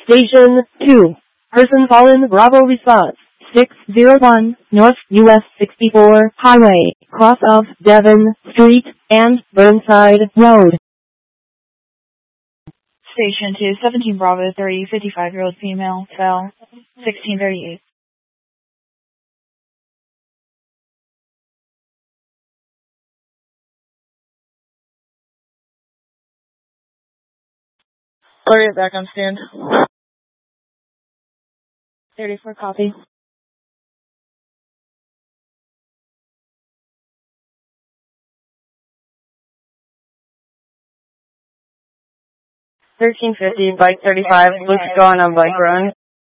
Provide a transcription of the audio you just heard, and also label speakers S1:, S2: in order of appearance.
S1: Station 2. Person fallen, Bravo response. 601 North US 64 Highway, cross of Devon Street and Burnside Road.
S2: Station 2, 17 Bravo 30, 55-year-old female, fell, 1638.
S3: Gloria back on stand.
S2: 34 copy.
S3: $13.50, bike 35, looks gone on bike run.